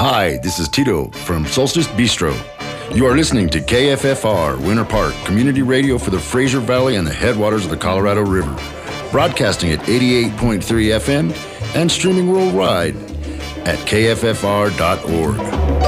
Hi, this is Tito from Solstice Bistro. You are listening to KFFR Winter Park, community radio for the Fraser Valley and the headwaters of the Colorado River. Broadcasting at 88.3 FM and streaming worldwide at kffr.org.